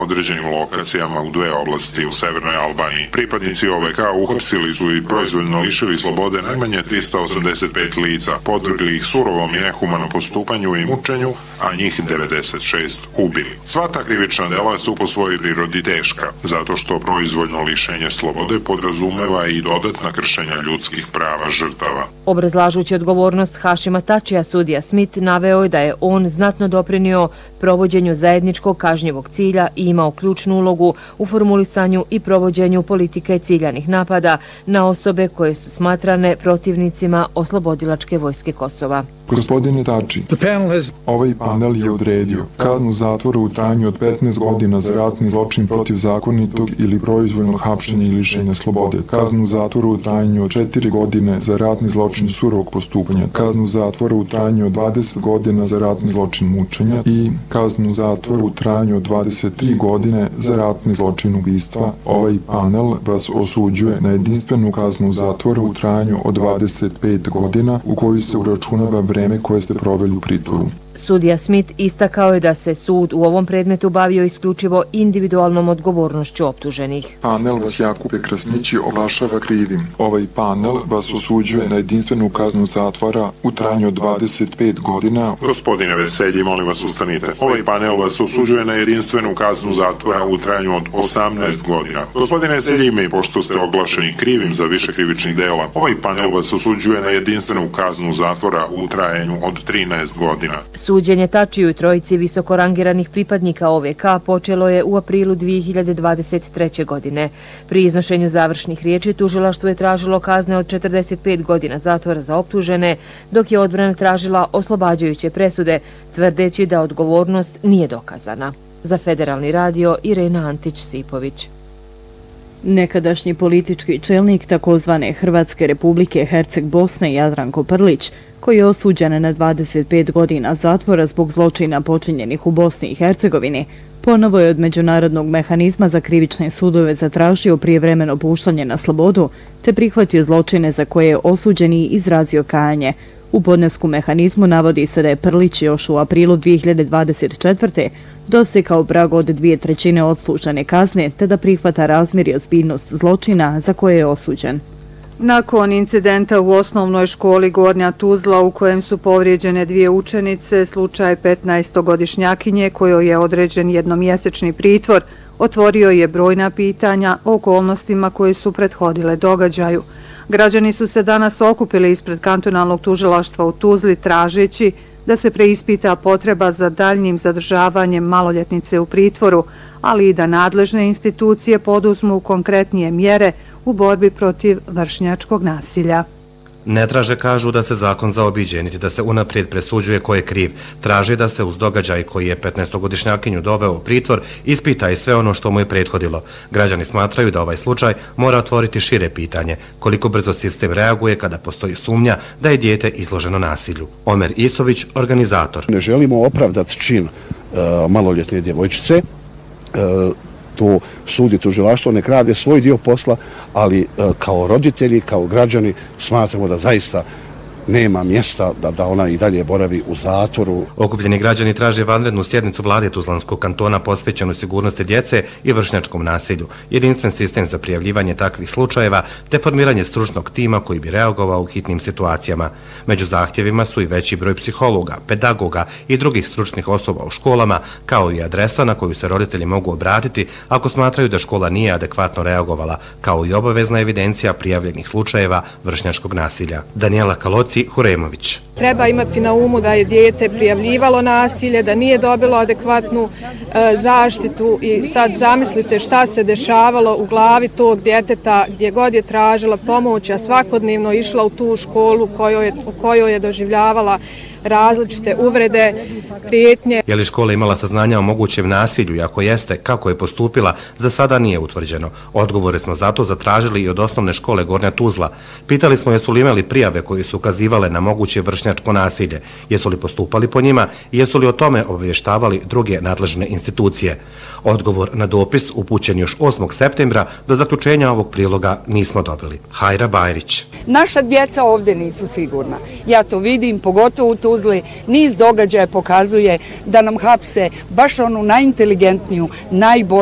određenim lokacijama u dve oblasti u severnoj Albaniji. Pripadnici OVK uhapsili su i proizvoljno lišili slobode najmanje 385 lica, podvrgli ih surovom i nehumanom postupanju i mučenju, a njih 96 ubili. Sva ta krivična dela su po svojoj prirodi teška, zato što proizvoljno lišenje slobode podrazumeva i dodatna kršenja ljudskih prava žrtava. Obrazlažući odgovornost Hašima Tačija, sudija Smith naveo je da je on znatno doprinio provođenju zajedničkog kažnjivog cilja i imao ključnu ulogu u formulisanju i provođenju politike ciljanih napada na osobe koje su smatrane protivnicima oslobodilačke vojske Kosova. Gospodine Tači, ovaj panel je odredio kaznu zatvora u trajanju od 15 godina za ratni zločin protiv zakonitog ili proizvoljnog hapšenja i lišenja slobode, kaznu zatvora u trajanju od 4 godine za ratni zločin surovog postupanja, kaznu zatvora u trajanju od 20 godina za ratni zločin mučenja i kaznu zatvora u trajanju od 23 godine za ratni zločin ubistva. Ovaj panel vas osuđuje na jedinstvenu kaznu zatvora u trajanju od 25 godina u kojoj se uračunava vreme koje ste proveli u pritvoru. Sudija Smith istakao je da se sud u ovom predmetu bavio isključivo individualnom odgovornošću optuženih. Panel vas Jakupe Krasnići oglašava krivim. Ovaj panel vas osuđuje na jedinstvenu kaznu zatvora u trajanju od 25 godina. Gospodine Veselji, molim vas ustanite. Ovaj panel vas osuđuje na jedinstvenu kaznu zatvora u trajanju od 18 godina. Gospodine Veselji, ime, pošto ste oglašeni krivim za više krivičnih dela, ovaj panel vas osuđuje na jedinstvenu kaznu zatvora u trajanju od 13 godina. Suđenje Tačiju i trojici visokorangiranih pripadnika OVK počelo je u aprilu 2023. godine. Pri iznošenju završnih riječi tužilaštvo je tražilo kazne od 45 godina zatvora za optužene, dok je odbrana tražila oslobađajuće presude, tvrdeći da odgovornost nije dokazana. Za Federalni radio, Irena Antić-Sipović. Nekadašnji politički čelnik takozvane Hrvatske republike Herceg Bosne Jadranko Prlić, koji je osuđen na 25 godina zatvora zbog zločina počinjenih u Bosni i Hercegovini, ponovo je od Međunarodnog mehanizma za krivične sudove zatražio prijevremeno puštanje na slobodu, te prihvatio zločine za koje je osuđen i izrazio kajanje. U podnesku mehanizmu navodi se da je Prlić još u aprilu 2024. dosegao prag od 2/3 odslužene kazne, te da prihvata razmjer i ozbiljnost zločina za koje je osuđen. Nakon incidenta u osnovnoj školi Gornja Tuzla u kojem su povrijeđene dvije učenice, slučaj 15-godišnjakinje kojoj je određen jednomjesečni pritvor, otvorio je brojna pitanja o okolnostima koje su prethodile događaju. Građani su se danas okupili ispred kantonalnog tužilaštva u Tuzli tražeći da se preispita potreba za daljnjim zadržavanjem maloljetnice u pritvoru, ali i da nadležne institucije poduzmu konkretnije mjere u borbi protiv vršnjačkog nasilja. Ne traže, kažu, da se zakon zaobiđe, niti da se unaprijed presuđuje ko je kriv. Traže da se uz događaj koji je 15-godišnjakinju doveo u pritvor ispita i sve ono što mu je prethodilo. Građani smatraju da ovaj slučaj mora otvoriti šire pitanje, koliko brzo sistem reaguje kada postoji sumnja da je dijete izloženo nasilju. Omer Isović, organizator. Ne želimo opravdati čin maloljetne djevojčice, to sud i tužilaštvo nek rade svoj dio posla, ali kao roditelji, kao građani smatramo da zaista nema mjesta da ona i dalje boravi u zatvoru. Okupljeni građani traže vanrednu sjednicu vlade Tuzlanskog kantona posvećenu sigurnosti djece i vršnjačkom nasilju, jedinstven sistem za prijavljivanje takvih slučajeva te formiranje stručnog tima koji bi reagovao u hitnim situacijama. Među zahtjevima su i veći broj psihologa, pedagoga i drugih stručnih osoba u školama, kao i adresa na koju se roditelji mogu obratiti ako smatraju da škola nije adekvatno reagovala, kao i obavezna evidencija prijavljenih slučajeva vršnjačkog nasilja. Daniela Kaloci, Huremović. Treba imati na umu da je dijete prijavljivalo nasilje, da nije dobilo adekvatnu zaštitu i sad zamislite šta se dešavalo u glavi tog djeteta gdje god je tražila pomoć, a svakodnevno išla u tu školu u kojoj je doživljavala različite uvrede, prijetnje. Je li škola imala saznanja o mogućem nasilju i ako jeste, kako je postupila, za sada nije utvrđeno. Odgovore smo zato zatražili i od osnovne škole Gornja Tuzla. Pitali smo jesu li imali prijave koje su ukazivale na moguće vršnjačko nasilje, jesu li postupali po njima i jesu li o tome obavještavali druge nadležne institucije. Odgovor na dopis upućen još 8. septembra do zaključenja ovog priloga nismo dobili. Hajra Bajrić. Naša djeca ovdje nisu sigurna. Ja to vidim, pogotovo u Tuzli niz događaja pokazuje da nam hapse baš onu najinteligentniju, najbolju